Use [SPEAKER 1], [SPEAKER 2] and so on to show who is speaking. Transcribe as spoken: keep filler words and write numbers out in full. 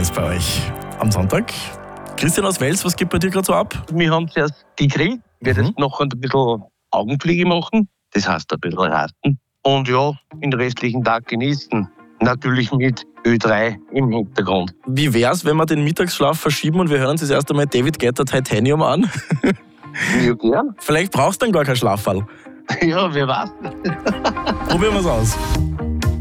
[SPEAKER 1] eins bei euch am Sonntag. Christian aus Wels, was geht bei dir gerade so ab?
[SPEAKER 2] Wir haben zuerst gegrillt, wir werden
[SPEAKER 1] Mhm.
[SPEAKER 2] jetzt noch ein bisschen Augenpflege machen, das heißt ein bisschen rasten. Und ja, den restlichen Tag genießen. Natürlich mit Ö drei im Hintergrund.
[SPEAKER 1] Wie wär's, wenn wir den Mittagsschlaf verschieben und wir hören uns das erste Mal David Guetta Titanium an?
[SPEAKER 2] Ja, gern.
[SPEAKER 1] Vielleicht brauchst du dann gar kein Schlaffall.
[SPEAKER 2] Ja, wer weiß.
[SPEAKER 1] Probieren wir's aus.